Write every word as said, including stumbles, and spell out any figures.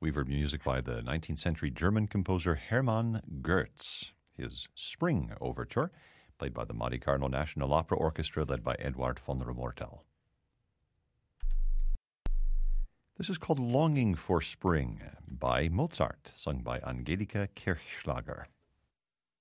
We've heard music by the nineteenth century German composer Hermann Goetz. His Spring Overture, played by the Monte Carlo National Opera Orchestra, led by Eduard von Romortel. This is called Longing for Spring by Mozart, sung by Angelika Kirchschlager.